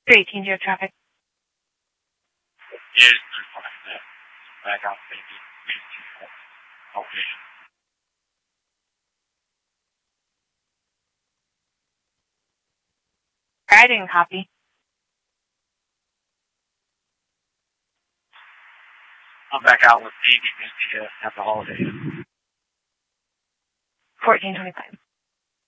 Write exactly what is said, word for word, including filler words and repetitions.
three eighteen, do you have traffic? Yes, back out, baby. Okay. I didn't copy. I'm back out with baby at the holidays. fourteen twenty-five.